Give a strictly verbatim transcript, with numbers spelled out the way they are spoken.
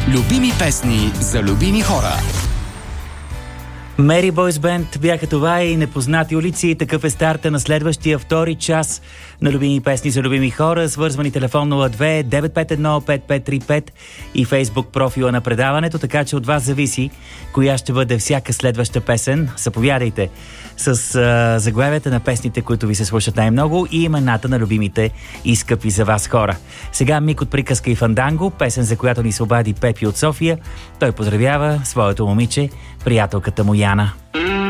Любими песни за любими хора. Мери Бойс Бенд бяха това и Непознати улици. Такъв е старта на следващия втори час на любими песни за любими хора. Свързвани телефон нула две девет пет едно пет пет три пет и Фейсбук профила на предаването, така че от вас зависи коя ще бъде всяка следваща песен. Заповядайте с а, заглавията на песните, които ви се слушат най-много и имената на любимите и скъпи за вас хора. Сега Мик от Приказка и Фанданго, песен, за която ни се обади Пепи от София. Той поздравява своето момиче, приятелката му Яна.